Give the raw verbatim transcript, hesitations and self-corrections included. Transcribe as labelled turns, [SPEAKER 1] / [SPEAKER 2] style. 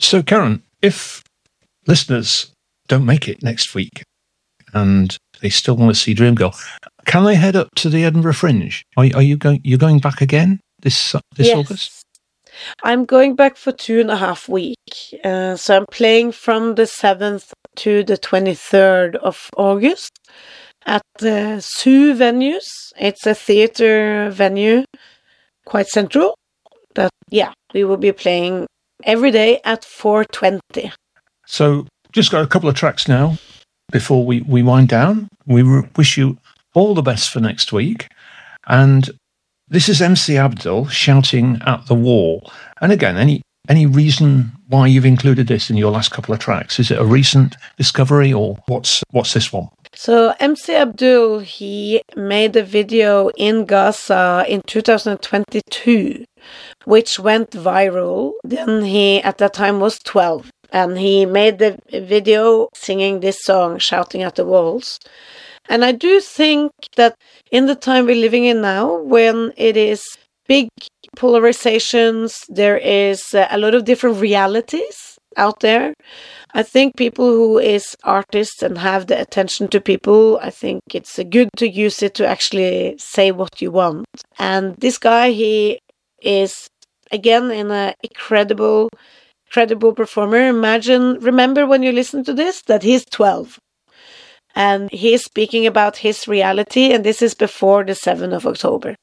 [SPEAKER 1] So, Karen, if listeners don't make it next week and they still want to see Dreamgirl, can they head up to the Edinburgh Fringe? Are, are you going? You're going back again this this
[SPEAKER 2] yes.
[SPEAKER 1] August?
[SPEAKER 2] I'm going back for two and a half weeks. Uh, so I'm playing from the seventh to the twenty-third of August at the Zoo venues. It's a theater venue, quite central. But yeah, we will be playing every day at four twenty.
[SPEAKER 1] So just got a couple of tracks now before we, we wind down. We re- wish you all the best for next week. And this is M C Abdul, Shouting at the Wall. And again, any any reason why you've included this in your last couple of tracks? Is it a recent discovery, or what's what's this one?
[SPEAKER 2] So M C Abdul, he made a video in Gaza in two thousand twenty-two, which went viral. Then he, at that time, was twelve. And he made the video singing this song, Shouting at the Walls. And I do think that in the time we're living in now, when it is big polarizations, there is a lot of different realities out there. I think people who is artists and have the attention to people, I think it's good to use it to actually say what you want. And this guy, he is, again, in an incredible... credible performer. Imagine, remember when you listen to this, that he's twelve. And he's speaking about his reality, and this is before the seventh of October.